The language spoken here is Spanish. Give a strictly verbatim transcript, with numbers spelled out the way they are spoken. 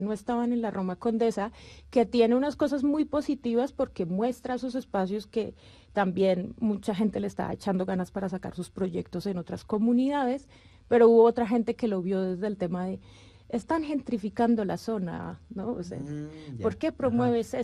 no estaban en la Roma Condesa, que tiene unas cosas muy positivas porque muestra esos espacios que también mucha gente le estaba echando ganas para sacar sus proyectos en otras comunidades, pero hubo otra gente que lo vio desde el tema de están gentrificando la zona, ¿no? O sea, Mm, ¿por ya, qué ajá. promueves